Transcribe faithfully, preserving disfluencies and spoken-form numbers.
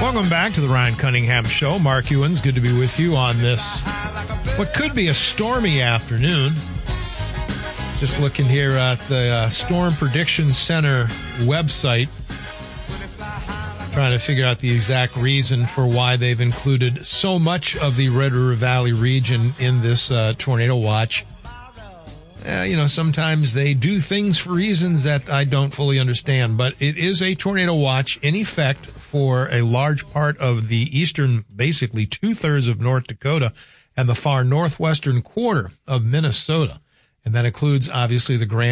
Welcome back to the Ryan Cunningham Show. Mark Ewens, good to be with you on this, what could be a stormy afternoon. Just looking here at the uh, Storm Prediction Center website, trying to figure out the exact reason for why they've included so much of the Red River Valley region in this uh, tornado watch. Uh, you know, sometimes they do things for reasons that I don't fully understand, but it is a tornado watch in effect for a large part of the eastern, basically two-thirds of North Dakota and the far northwestern quarter of Minnesota. And that includes, obviously, the Grand